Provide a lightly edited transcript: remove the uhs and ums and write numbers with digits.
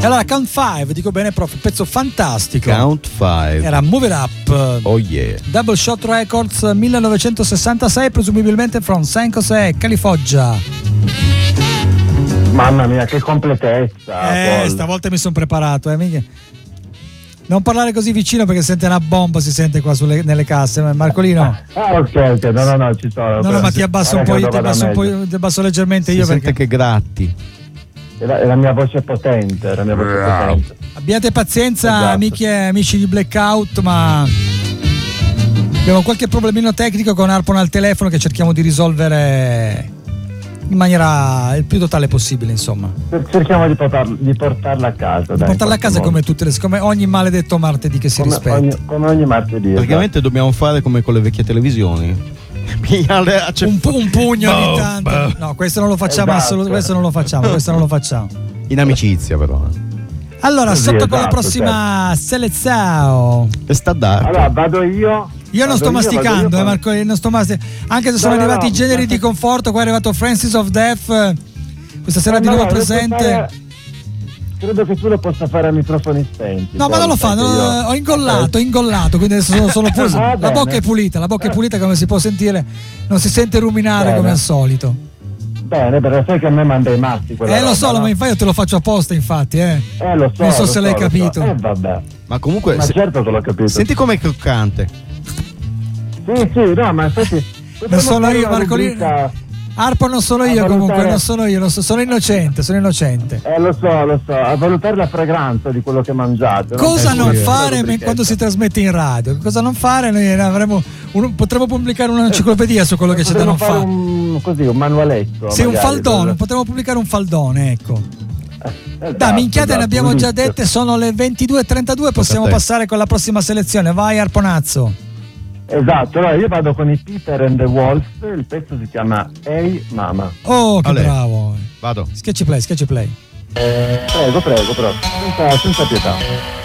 E allora Count 5, dico bene prof, pezzo fantastico. Count 5. Era Move It Up. Oh yeah. Double Shot Records 1966, presumibilmente from San José, California. Mamma mia, che completezza. Stavolta mi sono preparato, mica. Non parlare così vicino perché sente una bomba, si sente qua nelle casse, Marcolino. Ok, no, ci sono. No, ma ti abbasso un po', ti abbasso leggermente si io sente perché che gratti. La mia voce è potente, Abbiate pazienza, esatto. amici di Blackout, ma abbiamo qualche problemino tecnico con Harpon al telefono che cerchiamo di risolvere in maniera il più totale possibile, insomma. Cerchiamo di portarla a casa. Portarla a casa come ogni maledetto martedì che si rispetta. Come ogni martedì. Praticamente dobbiamo fare come con le vecchie televisioni. Un pugno ogni tanto. No, questo non lo facciamo, esatto. questo non lo facciamo. In amicizia però. Allora, Così, sotto con la esatto, prossima selezione. E sta dark. Allora, vado io. Io non sto masticando, Marco, non sto anche se sono arrivati i generi di conforto, qua è arrivato Francis of Death, questa sera di nuovo presente. Credo che tu lo possa fare a microfoni spenti. No, ma non lo fa, ho ingollato, quindi adesso sono la bocca è pulita come si può sentire, non si sente ruminare come al solito. Bene, perché sai che a me manda i matti quella roba, lo so, ma infatti io te lo faccio apposta, infatti, lo so. Non so se l'hai capito. Vabbè. Ma comunque certo che l'ho capito. Senti com'è croccante. Sì, no, ma infatti non sono io, Marcolino. Arpo non sono io comunque, non sono io, sono innocente. Lo so, a valutare la fragranza di quello che mangiate. Cosa non fare quando si trasmette in radio? Cosa non fare? Noi potremmo pubblicare un'enciclopedia su quello che c'è da non fare. Un manualetto. Sì, un faldone, potremmo pubblicare un faldone, ecco. Dai, minchiate, ne abbiamo già dette, sono le 22:32, possiamo passare con la prossima selezione. Vai Arponazzo. Esatto, allora io vado con i Peter and the Wolf, il pezzo si chiama Hey Mama. Oh, che bravo. Vado. Sketchy play. Prego, però, senza pietà.